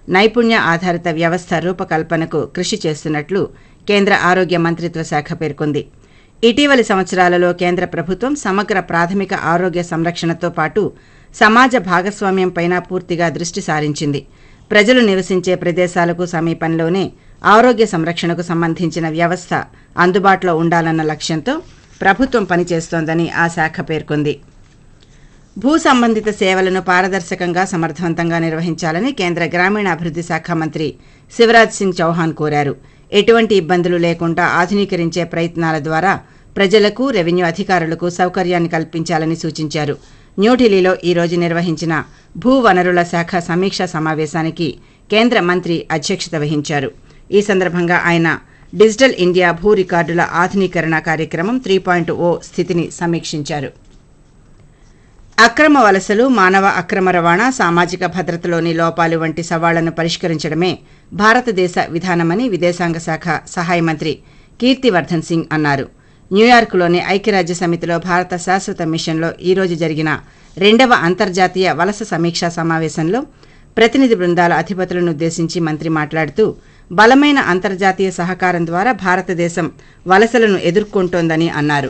నైపుణ్య ఆధారిత వ్యవస్థ రూపకల్పనకు కృషి చేస్తున్నట్లు కేంద్ర ఆరోగ్య మంత్రిత్వ శాఖ పేర్కొంది. ఇటీవలి సంవత్సరాలలో కేంద్ర ప్రభుత్వం సమగ్ర ప్రాథమిక ఆరోగ్య సంరక్షణతో పాటు సమాజ భాగస్వామ్యంపైన పూర్తిగా దృష్టి సారించింది. ప్రజలు నివసించే ప్రదేశాలకు సమీపంలోనే ఆరోగ్య సంరక్షణకు సంబంధించిన వ్యవస్థ అందుబాటులో ఉండాలన్న లక్ష్యంతో ప్రభుత్వం పనిచేస్తోందని ఆ శాఖ పేర్కొంది. భూ సంబంధిత సేవలను పారదర్శకంగా సమర్థవంతంగా నిర్వహించాలని కేంద్ర గ్రామీణాభివృద్ధి శాఖ మంత్రి శివరాజ్ సింగ్ చౌహాన్ కోరారు. ఎటువంటి ఇబ్బందులు లేకుండా ఆధునీకరించే ప్రయత్నాల ద్వారా ప్రజలకు, రెవెన్యూ అధికారులకు సౌకర్యాన్ని కల్పించాలని సూచించారు. న్యూఢిల్లీలో ఈ రోజు నిర్వహించిన భూ వనరుల శాఖ సమీక్షా సమావేశానికి కేంద్ర మంత్రి అధ్యక్షత వహించారు. ఈ సందర్భంగా ఆయన డిజిటల్ ఇండియా భూ రికార్డుల ఆధునీకరణ కార్యక్రమం 3.0 స్థితిని సమీక్షించారు. అక్రమ వలసలు, మానవ అక్రమ రవాణా, సామాజిక భద్రతలోని లోపాలు వంటి సవాళ్లను పరిష్కరించడమే భారతదేశ విధానమని విదేశాంగ శాఖ సహాయ మంత్రి కీర్తివర్ధన్ సింగ్ అన్నారు. న్యూయార్క్లోని ఐక్యరాజ్య సమితిలో భారత శాశ్వత మిషన్లో ఈ రోజు జరిగిన 2వ అంతర్జాతీయ వలస సమీక్షా సమావేశంలో ప్రతినిధి బృందాల అధిపతులను ఉద్దేశించి మంత్రి మాట్లాడుతూ బలమైన అంతర్జాతీయ సహకారం ద్వారా భారతదేశం వలసలను ఎదుర్కొంటోందని అన్నారు.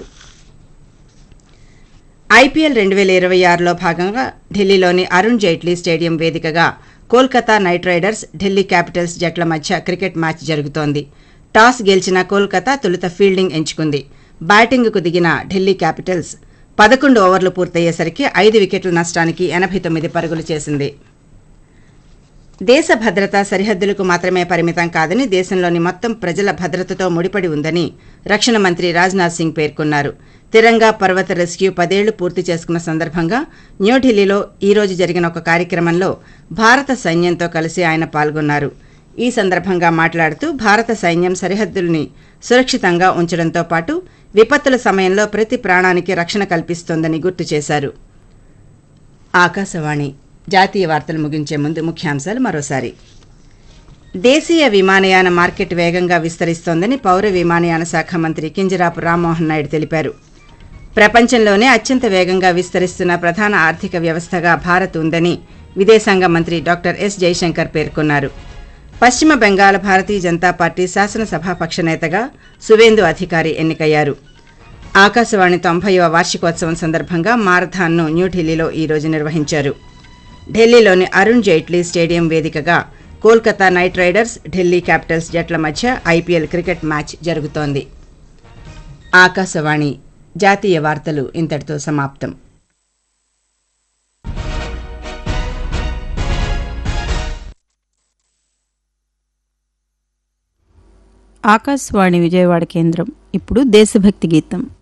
ఐపీఎల్ 2026లో భాగంగా ఢిల్లీలోని అరుణ్ జైట్లీ స్టేడియం వేదికగా Kolkata night riders, Delhi Capitals జట్ల మధ్య క్రికెట్ మ్యాచ్ జరుగుతోంది. టాస్ గెలిచిన కోల్కతా తొలుత ఫీల్డింగ్ ఎంచుకుంది. బ్యాటింగ్కు దిగిన ఢిల్లీ క్యాపిటల్స్ 11 ఓవర్లు పూర్తయ్యేసరికి 5 వికెట్ల నష్టానికి 89 పరుగులు చేసింది. దేశ భద్రత సరిహద్దులకు మాత్రమే పరిమితం కాదని, దేశంలోని మొత్తం ప్రజల భద్రతతో ముడిపడి ఉందని రక్షణ మంత్రి రాజ్నాథ్ సింగ్ పేర్కొన్నారు. తిరంగా పర్వత రెస్క్యూ 10 ఏళ్లు పూర్తి చేసుకున్న సందర్భంగా న్యూఢిల్లీలో ఈ రోజు జరిగిన ఒక కార్యక్రమంలో భారత సైన్యంతో కలిసి ఆయన పాల్గొన్నారు. ఈ సందర్భంగా మాట్లాడుతూ భారత సైన్యం సరిహద్దుల్ని సురక్షితంగా ఉంచడంతో పాటు విపత్తుల సమయంలో ప్రతి ప్రాణానికి రక్షణ కల్పిస్తోందని గుర్తు చేశారు. ఆకాశవాణి జాతీయ వార్తలు ముగించే ముందు ముఖ్యాంశాలు మరోసారి. దేశీయ విమానయాన మార్కెట్ వేగంగా విస్తరిస్తోందని పౌర విమానయాన శాఖ మంత్రి కింజరాపు రామ్మోహన్ నాయుడు తెలిపారు. ప్రపంచంలోనే అత్యంత వేగంగా విస్తరిస్తున్న ప్రధాన ఆర్థిక వ్యవస్థగా భారత్ ఉందని విదేశాంగ మంత్రి డాక్టర్ ఎస్ జైశంకర్ పేర్కొన్నారు. పశ్చిమ బెంగాల్ భారతీయ జనతా పార్టీ శాసనసభాపక్ష నేతగా సువేందు అధికారి ఎన్నికయ్యారు. ఆకాశవాణి 90వ వార్షికోత్సవం సందర్భంగా మారథాన్ను న్యూఢిల్లీలో ఈ రోజు నిర్వహించారు. ఢిల్లీలోని అరుణ్ జైట్లీ స్టేడియం వేదికగా Kolkata night riders, Delhi Capitals జట్ల మధ్య ఐపీఎల్ క్రికెట్ మ్యాచ్ జరుగుతోంది. ఆకాశవాణి జాతీయ వార్తలు ఇంతటితో సమాప్తం. ఆకాశవాణి విజయవాడ కేంద్రం. ఇప్పుడు దేశభక్తి గీతం.